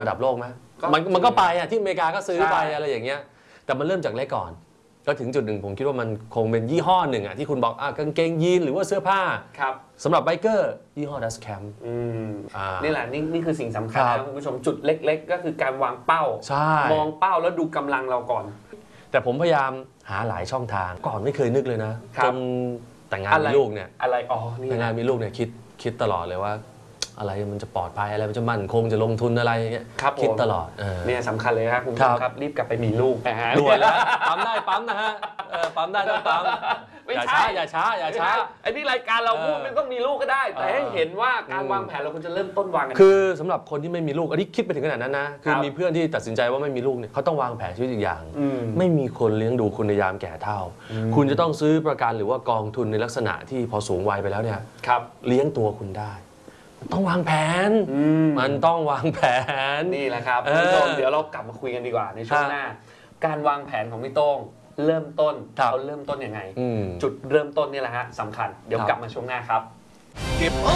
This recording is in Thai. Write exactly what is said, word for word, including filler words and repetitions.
ระดับโลกไหมมันมันก็ไปอ่ะที่อเมริกาก็ซื้อไปอะไรอย่างเงี้ยแต่มันเริ่มจากเล็กก่อนก็ถึงจุดหนึ่งผมคิดว่ามันคงเป็นยี่ห้อหนึ่งอ่ะที่คุณบอกอ่ะกางเกงยีนหรือว่าเสื้อผ้าสำหรับไบเกอร์ยี่ห้อดัสแคมป์นี่แหละนี่นี่คือสิ่งสำคัญนะคุณผู้ชมจุดเล็กๆก็คือการวางเป้ามองเป้าแล้วดูกำลังเราก่อนแต่ผมพยายามหาหลายช่องทางก่อนไม่เคยนึกเลยนะจนแต่งงานมีลูกเนี่ยอะไรอ๋อนี่แต่งงานมีลูกเนี่ยคิดคิดตลอดเลยว่าอะไรมันจะปลอดภัยอะไรมันจะมั่นคงจะลงทุนอะไรอย่างเงี้ยคิดตลอดเนี่ยสำคัญเลยครับคุณผู้ชมครับรีบกลับไปมีลูกด่วนแล้วปั๊มได้ปั๊มนะฮะปั๊มได้ต้องปั๊มอย่าช้าอย่าช้าอย่าช้าไอ้นี่รายการเราพูดไม่ต้องมีลูกก็ได้แต่ให้เห็นว่าการวางแผนเราควรจะเริ่มต้นวางกันคือสำหรับคนที่ไม่มีลูกอันนี้คิดไปถึงขนาดนั้นนะคือมีเพื่อนที่ตัดสินใจว่าไม่มีลูกเนี่ยเขาต้องวางแผนชีวิตอีกอย่างไม่มีคนเลี้ยงดูคุณในยามแก่เฒ่าคุณจะต้องซื้อประกันหรือว่ากองทุนในลักษณะที่พอสูงวัยไปแล้วเนี่ยเลี้ยงตัวคุณได้ต้องวางแผนมันต้องวางแผนนี่แหละครับคุณผู้ชมเดี๋ยวเรากลับมาคุยกันดีกว่าในช่วงหน้าการวางแผนของพี่โต้งเริ่มต้นเขาเริ่มต้นยังไงจุดเริ่มต้นนี่แหละฮะสำคัญเดี๋ยวกลับมาช่วงหน้าครับ